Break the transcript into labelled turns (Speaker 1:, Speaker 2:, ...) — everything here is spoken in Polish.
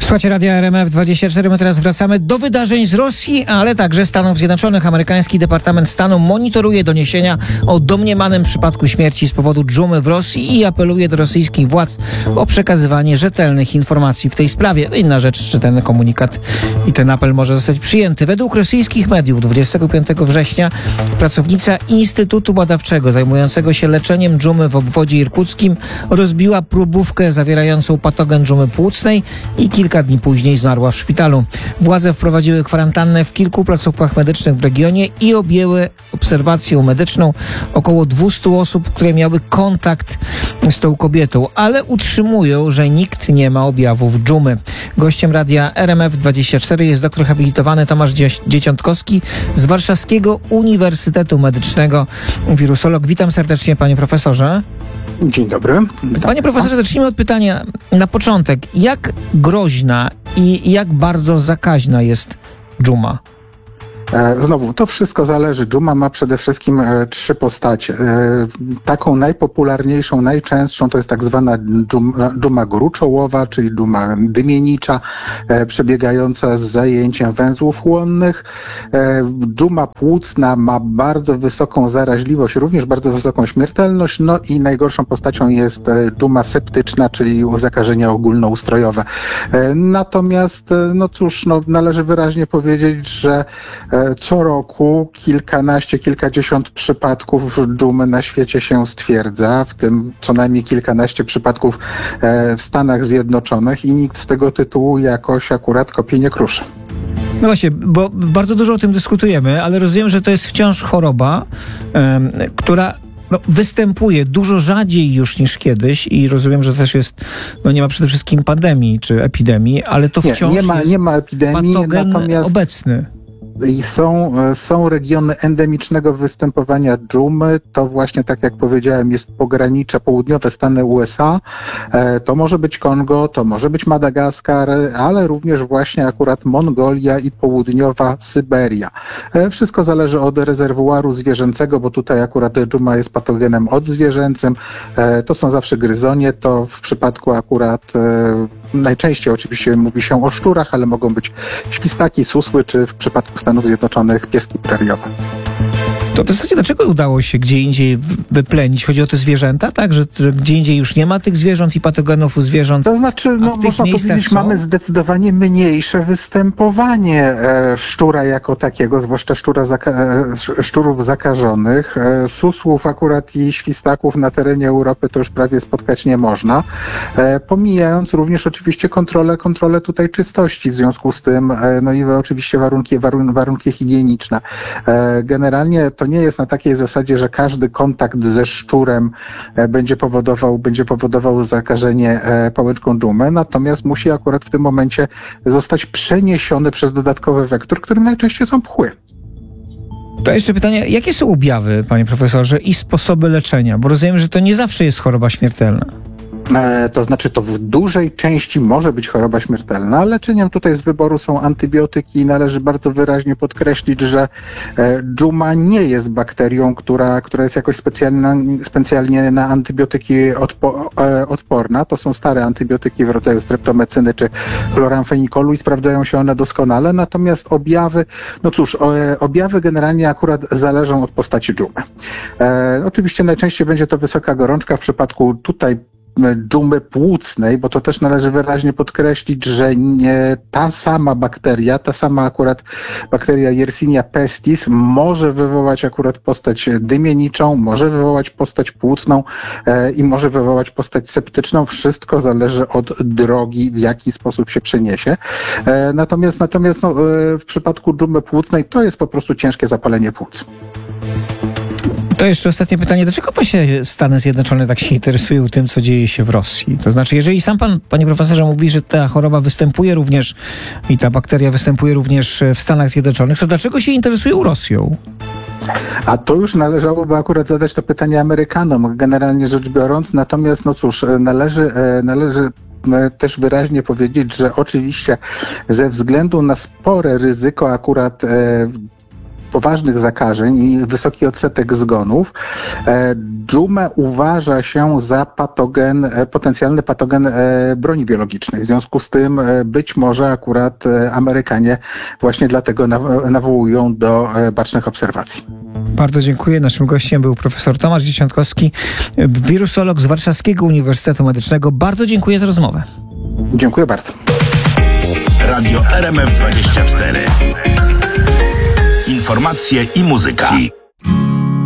Speaker 1: Słuchajcie Radia RMF24, my teraz wracamy do wydarzeń z Rosji, ale także Stanów Zjednoczonych. Amerykański Departament Stanu monitoruje doniesienia o domniemanym przypadku śmierci z powodu dżumy w Rosji i apeluje do rosyjskich władz o przekazywanie rzetelnych informacji w tej sprawie. Inna rzecz, czy ten komunikat i ten apel może zostać przyjęty. Według rosyjskich mediów 25 września pracownica Instytutu Badawczego zajmującego się leczeniem dżumy w obwodzie irkuckim rozbiła próbówkę zawierającą patogen dżumy płucnej i kilka dni później zmarła w szpitalu. Władze wprowadziły kwarantannę w kilku placówkach medycznych w regionie i objęły obserwacją medyczną około 200 osób, które miały kontakt z tą kobietą, ale utrzymują, że nikt nie ma objawów dżumy. Gościem radia RMF24 jest doktor habilitowany Tomasz Dzieciątkowski z Warszawskiego Uniwersytetu Medycznego, wirusolog. Witam serdecznie, panie profesorze.
Speaker 2: Dzień dobry.
Speaker 1: Panie profesorze, zacznijmy od pytania na początek. Jak groźna i jak bardzo zakaźna jest dżuma?
Speaker 2: Znowu, to wszystko zależy. Dżuma ma przede wszystkim trzy postacie. Taką najpopularniejszą, najczęstszą to jest tak zwana dżuma gruczołowa, czyli dżuma dymienicza, przebiegająca z zajęciem węzłów chłonnych. Dżuma płucna ma bardzo wysoką zaraźliwość, również bardzo wysoką śmiertelność, no i najgorszą postacią jest dżuma septyczna, czyli zakażenia ogólnoustrojowe. Natomiast, no cóż, należy wyraźnie powiedzieć, że co roku kilkadziesiąt przypadków dżumy na świecie się stwierdza, w tym co najmniej kilkanaście przypadków w Stanach Zjednoczonych i nikt z tego tytułu jakoś akurat kopii nie kruszy.
Speaker 1: No właśnie, bo bardzo dużo o tym dyskutujemy, ale rozumiem, że to jest wciąż choroba, która występuje dużo rzadziej już niż kiedyś i rozumiem, że też jest, nie ma przede wszystkim pandemii czy epidemii, ale to wciąż
Speaker 2: nie ma epidemii,
Speaker 1: patogen
Speaker 2: natomiast
Speaker 1: obecny.
Speaker 2: I są regiony endemicznego występowania dżumy. To właśnie, tak jak powiedziałem, jest pogranicze południowe Stany USA. To może być Kongo, to może być Madagaskar, ale również właśnie akurat Mongolia i południowa Syberia. Wszystko zależy od rezerwuaru zwierzęcego, bo tutaj akurat dżuma jest patogenem odzwierzęcym. To są zawsze gryzonie. To w przypadku akurat najczęściej oczywiście mówi się o szczurach, ale mogą być świstaki, susły, czy w przypadku Stanów Zjednoczonych pieski preriowe.
Speaker 1: To w zasadzie dlaczego udało się gdzie indziej wyplenić? Chodzi o te zwierzęta, tak? Że gdzie indziej już nie ma tych zwierząt i patogenów u zwierząt?
Speaker 2: To znaczy, można powiedzieć, mamy zdecydowanie mniejsze występowanie szczura jako takiego, zwłaszcza szczurów zakażonych. Susłów akurat i świstaków na terenie Europy to już prawie spotkać nie można. Pomijając również oczywiście kontrolę tutaj czystości w związku z tym, i oczywiście warunki higieniczne. Generalnie to nie jest na takiej zasadzie, że każdy kontakt ze szczurem będzie powodował zakażenie pałeczką dżumy, natomiast musi akurat w tym momencie zostać przeniesiony przez dodatkowy wektor, którym najczęściej są pchły.
Speaker 1: To jeszcze pytanie, jakie są objawy, panie profesorze, i sposoby leczenia? Bo rozumiem, że to nie zawsze jest choroba śmiertelna.
Speaker 2: To znaczy, to w dużej części może być choroba śmiertelna. Leczeniem tutaj z wyboru są antybiotyki i należy bardzo wyraźnie podkreślić, że dżuma nie jest bakterią, która jest jakoś specjalnie na antybiotyki odporna. To są stare antybiotyki w rodzaju streptomecyny czy chloramfenikolu i sprawdzają się one doskonale. Natomiast objawy generalnie akurat zależą od postaci dżumy. Oczywiście najczęściej będzie to wysoka gorączka w przypadku tutaj dżumy płucnej, bo to też należy wyraźnie podkreślić, że ta sama akurat bakteria Yersinia pestis może wywołać akurat postać dymieniczą, może wywołać postać płucną i może wywołać postać septyczną. Wszystko zależy od drogi, w jaki sposób się przeniesie. Natomiast w przypadku dżumy płucnej to jest po prostu ciężkie zapalenie płuc.
Speaker 1: To jeszcze ostatnie pytanie. Dlaczego właśnie Stany Zjednoczone tak się interesują tym, co dzieje się w Rosji? To znaczy, jeżeli sam pan, panie profesorze, mówi, że ta choroba występuje również i ta bakteria występuje również w Stanach Zjednoczonych, to dlaczego się interesują Rosją?
Speaker 2: A to już należałoby akurat zadać to pytanie Amerykanom, generalnie rzecz biorąc. Natomiast, należy też wyraźnie powiedzieć, że oczywiście ze względu na spore ryzyko akurat poważnych zakażeń i wysoki odsetek zgonów, dżumę uważa się za potencjalny patogen broni biologicznej. W związku z tym być może akurat Amerykanie właśnie dlatego nawołują do bacznych obserwacji.
Speaker 1: Bardzo dziękuję. Naszym gościem był profesor Tomasz Dzieciątkowski, wirusolog z Warszawskiego Uniwersytetu Medycznego. Bardzo dziękuję za rozmowę.
Speaker 2: Dziękuję bardzo.
Speaker 3: Radio RMF 24. Informacje i muzyka.